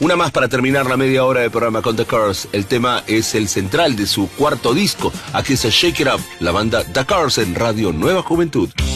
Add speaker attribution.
Speaker 1: Una más para terminar la media hora de programa con The Cars. El tema es el central de su cuarto disco. Aquí es Shake It Up, la banda The Cars en Radio Nueva Juventud.